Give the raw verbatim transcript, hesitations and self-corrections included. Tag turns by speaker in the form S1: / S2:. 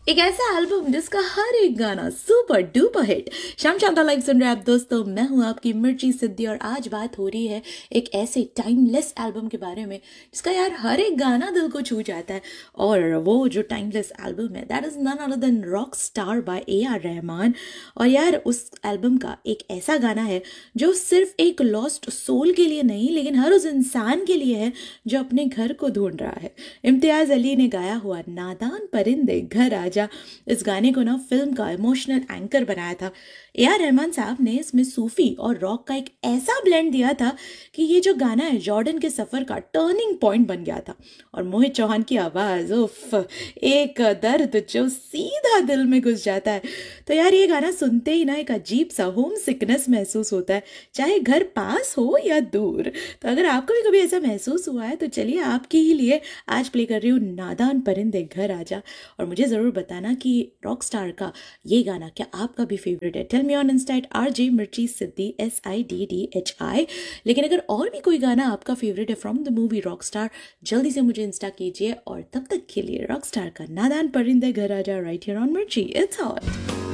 S1: एक ऐसा एल्बम जिसका हर एक गाना सुपर डुपर हिट। शाम शांता लाइव सुन रहे हैं आप दोस्तों, मैं हूं आपकी मिर्ची सिद्धि और आज बात हो रही है एक ऐसे टाइमलेस एल्बम के बारे में जिसका यार हर एक गाना दिल को छू जाता है। और वो जो टाइमलेस एल्बम है that is none other than rock star by A R Rahman. और यार उस एल्बम का एक ऐसा गाना है जो सिर्फ एक लॉस्ट सोल के लिए नहीं लेकिन हर उस इंसान के लिए है जो अपने घर को ढूंढ रहा है। इम्तियाज अली ने गाया हुआ नादान परिंदे घर आजा, इस गाने को ना फिल्म का इमोशनल एंकर बनाया था। ए आर रहमान साहब ने इसमें सूफी और रॉक का एक ऐसा ब्लेंड दिया था कि ये जो गाना है जॉर्डन के सफर का टर्निंग पॉइंट बन गया था। और मोहित चौहान की आवाज, उफ, एक दर्द जो सीधा दिल में घुस जाता है। तो यार ये गाना सुनते ही ना एक अजीब सा होम सिकनेस महसूस होता है, चाहे घर पास हो या दूर। तो अगर आपको भी कभी ऐसा महसूस हुआ है तो चलिए आपके ही लिए आज प्ले कर रही हूँ नादान परिंदे घर आजा। और मुझे ज़रूर बताना कि रॉक स्टार का ये गाना क्या आपका भी फेवरेट है। Tell me on Insta eight R J मिर्ची सिद्धि S I D D H I. लेकिन अगर और भी कोई गाना आपका फेवरेट है from the movie rock star, जल्दी से मुझे इंस्टा कीजिए। और तब तक के लिए रॉक स्टार का नादान परिंदे घर आजा राइट हियर ऑन मिर्ची, इट्स हॉट।